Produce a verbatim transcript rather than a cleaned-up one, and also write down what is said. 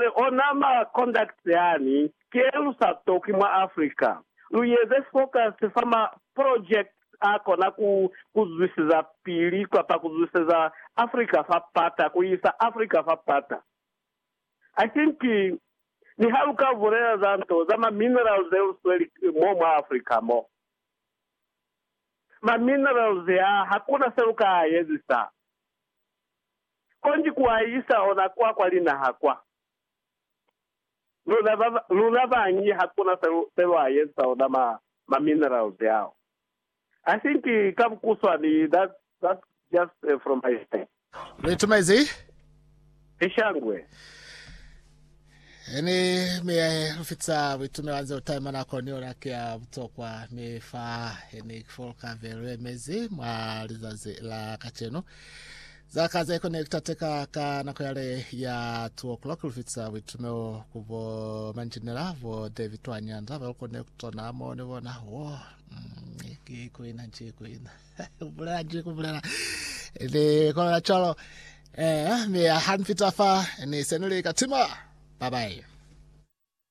vale onama conduct yani kielu sa toki mwa Afrika luyeze focus fama project ako na ku kuzwisiza pili kwa pa kuzwisiza Afrika fa pata kuisa Afrika fa pata. I think ni haluka vorera zanto zama minerals eu sweli mo mwa Afrika mo ma minerals ya hakuna seruka yezisa konji kuwaisa ona kwa kwa lina hakwa luna luna vanyi hakuna seru seru yezisa ona ma ma minerals yao. I think kam kuswani that that's just uh, from my side. Letumaizi Ishangwe Eni me rufitsa witume wanze utaima na koniona kia mtokwa mefa eni folka verwe mezi mwa lizazi la kacheno zaka za connecta teka ka nako yale ya two o'clock rufitsa witume kubo manjinela vo David Wanyanda va connecto na mo ne wona wo iki kuina nchi kuina ubula nchi kubula eni kwa chalo eh me hanfitafa eni senule katima. Bye bye.